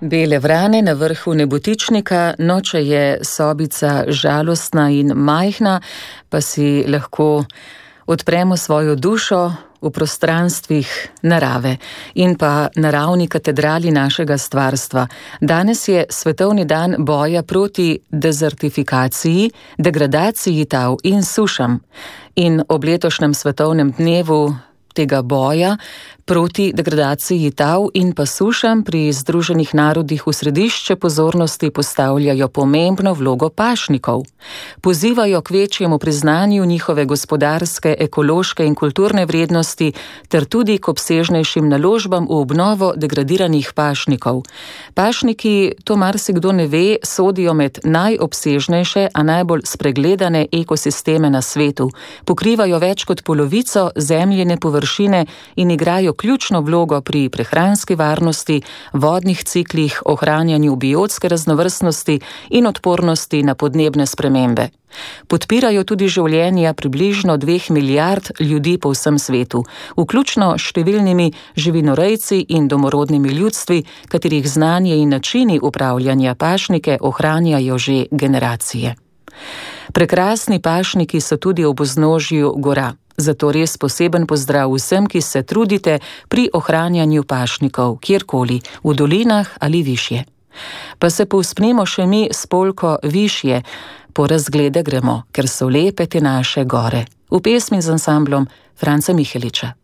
Bele vrane na vrhu Nebotičnika, noče je sobica žalostna in majhna, pa si lahko odpremo svojo dušo v prostranstvih narave in pa naravni katedrali našega stvarstva. Danes je svetovni dan boja proti dezertifikaciji, degradaciji tal in sušam. In ob letošnjem svetovnem dnevu tega boja proti degradaciji tal in pa sušam pri Združenih narodih v središče pozornosti postavljajo pomembno vlogo pašnikov. Pozivajo k večjemu priznanju njihove gospodarske, ekološke in kulturne vrednosti ter tudi k obsežnejšim naložbam v obnovo degradiranih pašnikov. Pašniki, to marsikdo ne ve, sodijo med najobsežnejše, a najbolj spregledane ekosisteme na svetu. Pokrivajo več kot polovico zemljine površine in igrajo ključno vlogo pri prehranski varnosti, vodnih ciklih, ohranjanju biotske raznovrstnosti in odpornosti na podnebne spremembe. Podpirajo tudi življenja približno 2 milijard ljudi po vsem svetu, vključno s številnimi živinorejci in domorodnimi ljudstvi, katerih znanje in načini upravljanja pašnike ohranjajo že generacije. Prekrasni pašniki so tudi ob vznožju gora. Zato res poseben pozdrav vsem, ki se trudite pri ohranjanju pašnikov, kjerkoli, v dolinah ali višje. Pa se povzpnimo še mi s polko višje, po razglede gremo, ker so lepe te naše gore. V pesmi z ansamblom Franca Miheliča.